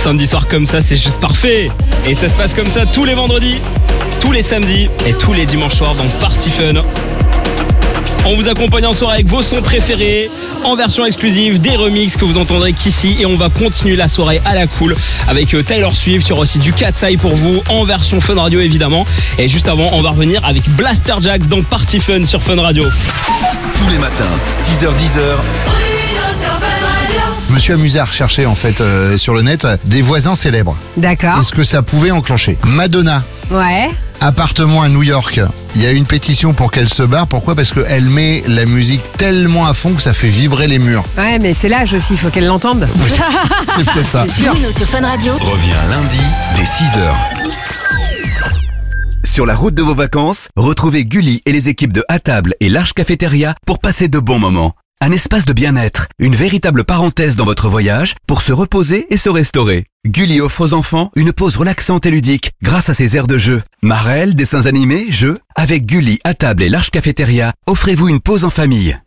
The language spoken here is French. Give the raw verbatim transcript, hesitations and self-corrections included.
samedi soir comme ça, c'est juste parfait. Et ça se passe comme ça tous les vendredis, tous les samedis et tous les dimanches soirs dans Party Fun. On vous accompagne en soirée avec vos sons préférés, en version exclusive, des remixes que vous entendrez qu'ici. Et on va continuer la soirée à la cool avec Taylor Swift. Il y aura aussi du Cat's Eye pour vous, en version Fun Radio évidemment. Et juste avant, on va revenir avec Blaster Jacks dans Party Fun sur Fun Radio. Tous les matins, six heures dix heures. Je me suis amusé à rechercher en fait euh, sur le net des voisins célèbres. D'accord. Est-ce que ça pouvait enclencher Madonna, Ouais. appartement à New York. Il y a une pétition pour qu'elle se barre. Pourquoi ? Parce qu'elle met la musique tellement à fond que ça fait vibrer les murs. Ouais, mais c'est l'âge aussi, il faut qu'elle l'entende. C'est peut-être ça. C'est sûr. Bruno sur Fun Radio. Revient lundi dès six heures. Sur la route de vos vacances, retrouvez Gulli et les équipes de À Table et L'Arche Cafétéria pour passer de bons moments. Un espace de bien-être, une véritable parenthèse dans votre voyage pour se reposer et se restaurer. Gulli offre aux enfants une pause relaxante et ludique grâce à ses aires de jeu. Marelle, dessins animés, jeux. Avec Gulli, À Table et L'Arche Cafétéria, offrez-vous une pause en famille.